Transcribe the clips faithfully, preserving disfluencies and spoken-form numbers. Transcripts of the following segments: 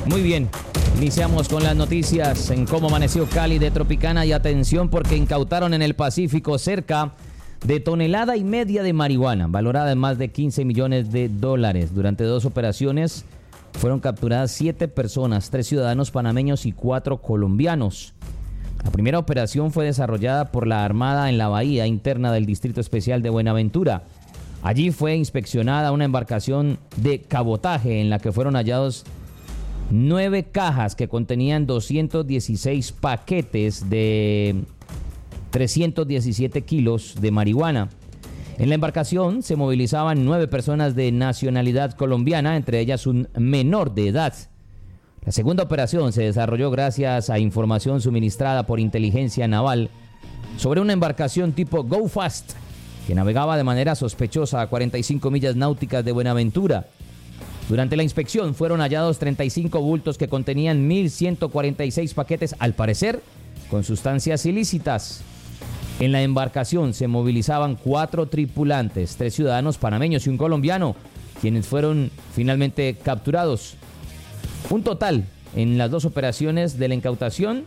Muy bien, iniciamos con las noticias en cómo amaneció Cali de Tropicana y atención porque incautaron en el Pacífico cerca de tonelada y media de marihuana, valorada en más de quince millones de dólares. Durante dos operaciones fueron capturadas siete personas, tres ciudadanos panameños y cuatro colombianos. La primera operación fue desarrollada por la Armada en la bahía interna del Distrito Especial de Buenaventura. Allí fue inspeccionada una embarcación de cabotaje en la que fueron hallados nueve cajas que contenían doscientos dieciséis paquetes de trescientos diecisiete kilos de marihuana. En la embarcación se movilizaban nueve personas de nacionalidad colombiana, entre ellas un menor de edad. La segunda operación se desarrolló gracias a información suministrada por inteligencia naval sobre una embarcación tipo Go Fast que navegaba de manera sospechosa a cuarenta y cinco millas náuticas de Buenaventura. Durante la inspección fueron hallados treinta y cinco bultos que contenían mil ciento cuarenta y seis paquetes, al parecer, con sustancias ilícitas. En la embarcación se movilizaban cuatro tripulantes, tres ciudadanos panameños y un colombiano, quienes fueron finalmente capturados. Un total en las dos operaciones de la incautación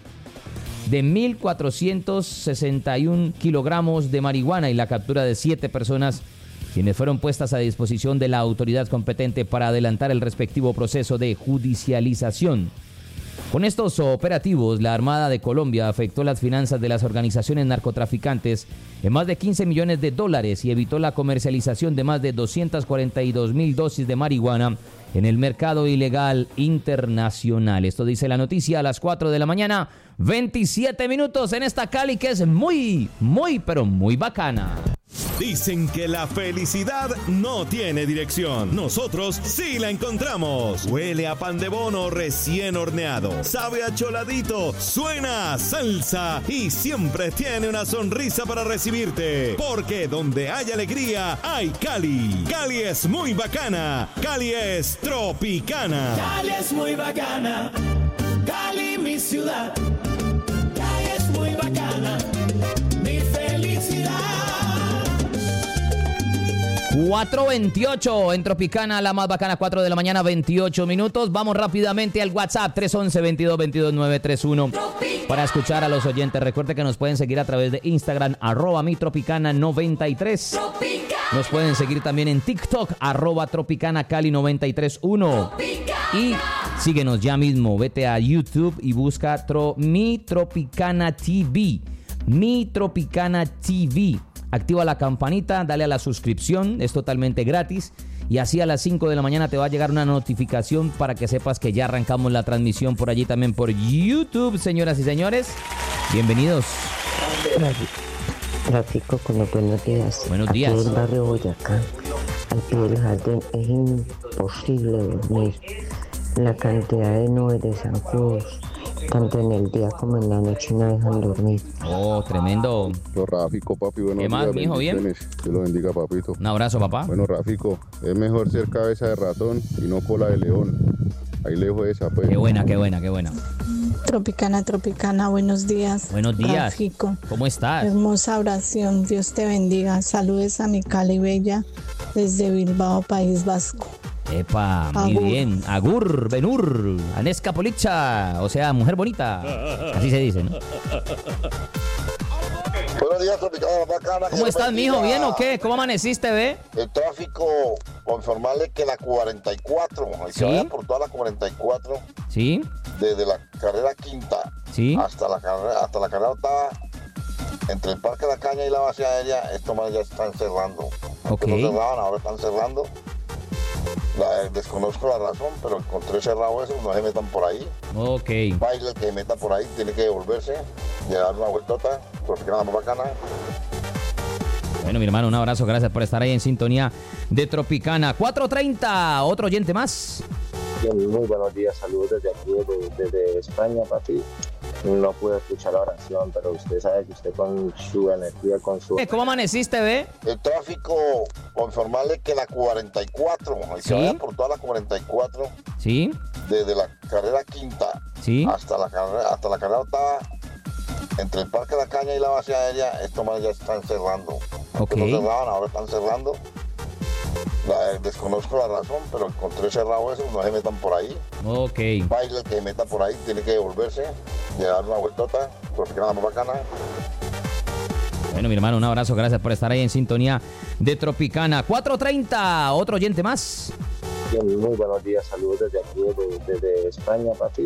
de mil cuatrocientos sesenta y uno kilogramos de marihuana y la captura de siete personas, quienes fueron puestas a disposición de la autoridad competente para adelantar el respectivo proceso de judicialización. Con estos operativos, la Armada de Colombia afectó las finanzas de las organizaciones narcotraficantes en más de quince millones de dólares y evitó la comercialización de más de doscientas cuarenta y dos mil dosis de marihuana en el mercado ilegal internacional. Esto dice la noticia a las cuatro de la mañana, veintisiete minutos en esta Cali que es muy, muy, pero muy bacana. Dicen que la felicidad no tiene dirección. Nosotros sí la encontramos. Huele a pan de bono recién horneado. Sabe a choladito. Suena a salsa. Y siempre tiene una sonrisa para recibirte. Porque donde hay alegría, hay Cali. Cali es muy bacana. Cali es Tropicana. Cali es muy bacana. Cali, mi ciudad. Cali es muy bacana. Mi felicidad. cuatro veintiocho en Tropicana, la más bacana, cuatro de la mañana, veintiocho minutos. Vamos rápidamente al WhatsApp tres once, veintidós, veintidós, nueve treinta y uno para escuchar a los oyentes. Recuerde que nos pueden seguir a través de Instagram, arroba mi Tropicana noventa y tres. Nos pueden seguir también en TikTok, arroba Tropicana Cali noventa y tres uno. Y síguenos ya mismo, vete a YouTube y busca tro, Mi Tropicana T V. Mi Tropicana T V. Activa la campanita, dale a la suscripción, es totalmente gratis. Y así a las cinco de la mañana te va a llegar una notificación para que sepas que ya arrancamos la transmisión por allí también por YouTube, señoras y señores. Bienvenidos. Tráfico con los buenos días. Buenos Aquí días. en el barrio Boyacá, al pie del jardín, es imposible dormir. La cantidad de nubes de zancudos, tanto en el día como en la noche, no dejan dormir. Oh, tremendo. Lo Ráfico, papi, buenos ¿Qué más, días, mijo? ¿Bien? bendiciones. Dios lo bendiga, papito. Un abrazo, papá. Bueno, Ráfico, es mejor ser cabeza de ratón y no cola de león. Ahí le dejo esa, pues. Qué buena, qué buena, qué buena. Tropicana, Tropicana, buenos días. Buenos días. Tráfico. ¿Cómo estás? Hermosa oración, Dios te bendiga. Saludes a mi Cali Bella desde Bilbao, País Vasco. Epa, muy Agur. bien. Agur, Benur, Anesca Policha, o sea, mujer bonita. Así se dice, ¿no? Buenos días, Tropicana Bacana. ¿Cómo estás, mijo? ¿Bien o qué? ¿Cómo amaneciste, ve? El tráfico, informarle que la cuarenta y cuatro, el que ¿Sí? vaya por toda la cuarenta y cuatro, ¿Sí? desde la carrera quinta ¿Sí? hasta la carrera hasta la carrera octava, entre el Parque La Caña y la base aérea, estos más ya están cerrando. Ok. Antes no cerraban, ahora están cerrando. La, desconozco la razón, pero encontré cerrado eso, no se metan por ahí. Ok. Baile el que se meta por ahí, tiene que devolverse, llevar una vueltota, Tropicana más bacana. Bueno, mi hermano, un abrazo. Gracias por estar ahí en sintonía de Tropicana. cuatro treinta, otro oyente más. Muy buenos días, saludos desde aquí, desde, desde España, papi. No pude escuchar la oración, pero usted sabe que usted con su energía, con su... ¿Cómo amaneciste, ve? El tráfico, informarle que la cuarenta y cuatro, el que ¿Sí? vaya por toda la cuarenta y cuatro, ¿Sí? desde la carrera quinta ¿Sí? hasta la carrera hasta la carrera octava, entre el Parque La Caña y la base aérea, estos más ya están cerrando. Ok. Antes no cerraban, ahora están cerrando. La, desconozco la razón, pero encontré cerrado eso, no se metan por ahí. Ok. Baile el que se meta por ahí, tiene que devolverse, y dar una vueltota, porque nada más bacana. Bueno, mi hermano, un abrazo, gracias por estar ahí en sintonía de Tropicana. cuatro treinta, otro oyente más. Muy buenos días, saludos desde aquí, desde, desde España, papi.